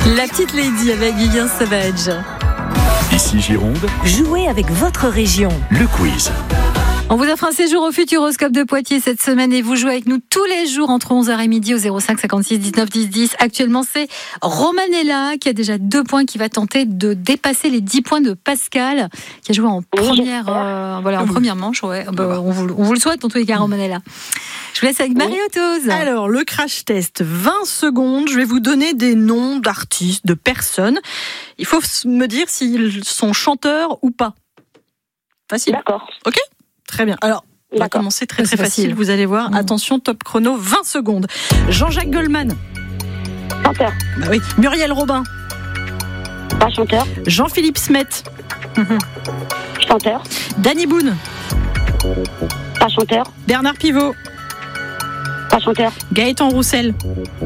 La petite Lady avec Vivien Savage. Ici Gironde, Jouez avec votre région. le quiz. On vous offre un séjour au Futuroscope de Poitiers cette semaine et vous jouez avec nous tous les jours entre 11h et midi au 05 56 19 10 10. Actuellement, c'est Romanella qui a déjà 2 points, qui va tenter de dépasser les 10 points de Pascal, qui a joué en première, en première manche. Ouais. On vous le souhaite en tous les cas, Romanella. Je vous laisse avec Marie-Autos. Alors, le crash test, 20 secondes. Je vais vous donner des noms d'artistes, de personnes. Il faut me dire s'ils sont chanteurs ou pas. Facile. D'accord. Ok ? Très bien. Alors, on va commencer très C'est facile. facile. Vous allez voir. Attention, top chrono, 20 secondes. Jean-Jacques Goldman. Chanteur. Bah oui. Muriel Robin. Pas chanteur. Jean-Philippe Smet. Chanteur. Danny Boone. Pas chanteur. Bernard Pivot. Pas chanteur. Gaëtan Roussel.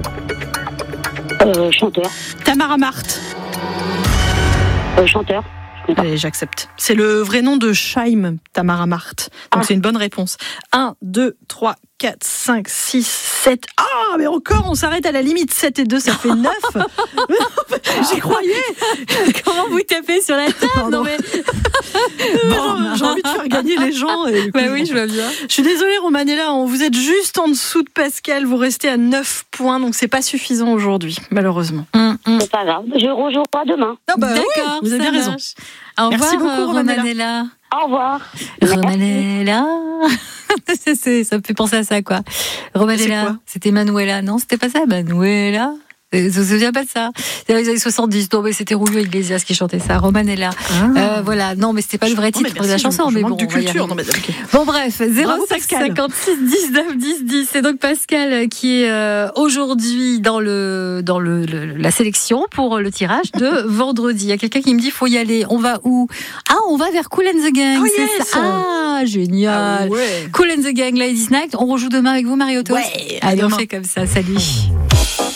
Chanteur. Tamara Marthe. Chanteur. Allez, j'accepte. C'est le vrai nom de Chaim, Tamara Marthe. Donc c'est une bonne réponse. 1, 2, 3, 4, 5, 6, 7. Ah, mais encore, on s'arrête à la limite. 7 et 2, ça fait 9. J'y croyais. Comment vous tapez sur la table? Non, mais... J'ai envie de faire gagner les gens. Bah oui, je vois bien. Je suis désolée, Romanella, vous êtes juste en dessous de Pascal. Vous restez à 9 points, donc c'est pas suffisant aujourd'hui, malheureusement. C'est pas grave. Je rejoue pas demain. Ah bah D'accord, oui, vous avez ça raison. marche. Au Merci revoir, beaucoup, Romanella. Au revoir. Romanella. Ça me fait penser à ça, quoi. C'est Romanella, quoi c'était Manuela. Non, c'était pas ça, Manuela. Je me souviens pas de ça. C'était dans les années 70. Non, mais c'était Julio Iglesias qui chantait ça. Romanella. Voilà. Non, mais c'était pas le vrai titre de la chanson. Mais bon, de on va y culture. arriver. Non, mais, okay. Bon, bref, 05 Pascal. 56 19 10 10. C'est donc Pascal qui est aujourd'hui dans la sélection pour le tirage de vendredi. Il y a quelqu'un qui me dit faut y aller. On va où? Ah, on va vers Kool and the Gang. Oh, c'est yes. ça. Ah, génial. Ah ouais. Kool and the Gang, Ladies Night. On rejoue demain avec vous, Marie-Autos. Ouais, Allez, on demain. fait comme ça. Salut.